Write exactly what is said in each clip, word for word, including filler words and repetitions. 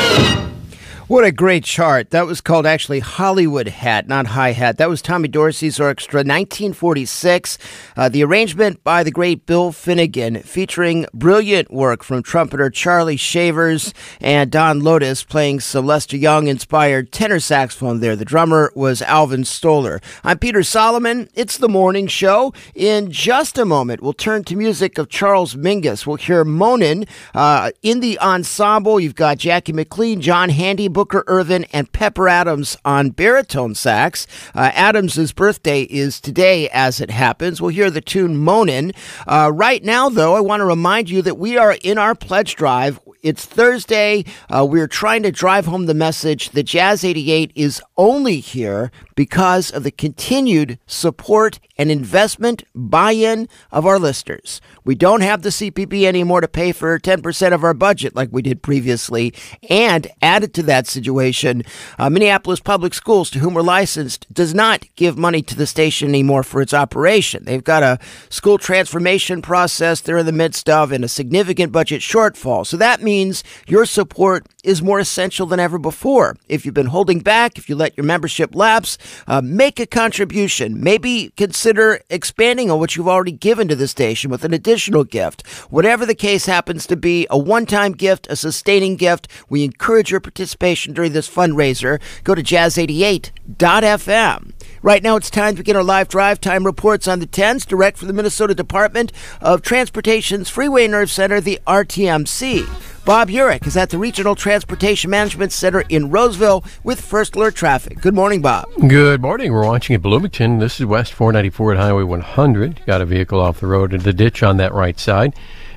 What a great chart. That was called actually Hollywood Hat, not Hi Hat. That was Tommy Dorsey's orchestra, nineteen forty-six. Uh, the arrangement by the great Bill Finnegan, featuring brilliant work from trumpeter Charlie Shavers and Don Lotus playing some Lester Young-inspired tenor saxophone there. The drummer was Alvin Stoller. I'm Peter Solomon. It's the morning show. In just a moment, we'll turn to music of Charles Mingus. We'll hear Monin. Uh, in the ensemble, you've got Jackie McLean, John Handy, Booker Irvin, and Pepper Adams on baritone sax. Uh, Adams' birthday is today, as it happens. We'll hear the tune Monin. Uh, right now, though, I want to remind you that we are in our pledge drive. It's Thursday. Uh, we're trying to drive home the message that Jazz eighty-eight is only here because of the continued support and investment buy-in of our listeners. We don't have the C P B anymore to pay for ten percent of our budget like we did previously. And added to that situation, uh, Minneapolis Public Schools, to whom we're licensed, does not give money to the station anymore for its operation. They've got a school transformation process they're in the midst of and a significant budget shortfall. So that means your support is more essential than ever before. If you've been holding back, if you let your membership lapse, uh, make a contribution. Maybe consider expanding on what you've already given to the station with an additional gift. Whatever the case happens to be, a one-time gift, a sustaining gift, we encourage your participation during this fundraiser. Go to jazz eighty-eight dot f m. Right now, it's time to begin our live drive time reports on the tens, direct from the Minnesota Department of Transportation's Freeway Nerve Center, the R T M C. Bob Urich is at the Regional Transportation Management Center in Roseville with First Alert Traffic. Good morning, Bob. Good morning. We're watching at Bloomington. This is West four ninety-four at Highway one hundred. Got a vehicle off the road in the ditch on that right side.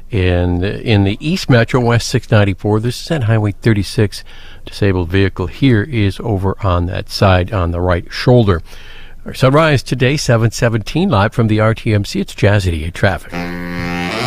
And in the East Metro, West six ninety-four, this is at Highway thirty-six. Disabled vehicle here is over on that side on the right shoulder. Our sunrise today, seven seventeen, live from the R T M C. It's Jazz eighty-eight Traffic.